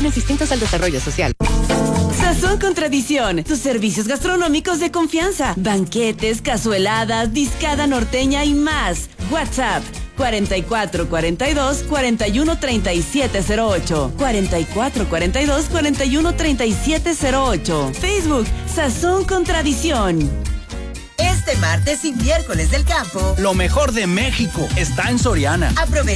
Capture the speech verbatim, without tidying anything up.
fines distintos al desarrollo social. Sazón con Tradición, tus servicios gastronómicos de confianza. Banquetes, cazueladas, discada norteña y más. WhatsApp cuarenta y cuatro cuarenta y dos cuarenta y uno treinta y siete cero ocho. cuarenta y cuatro cuarenta y dos cuarenta y uno treinta y siete cero ocho. Facebook, Sazón con Tradición. Este martes y miércoles del campo, lo mejor de México está en Soriana. Aprovecha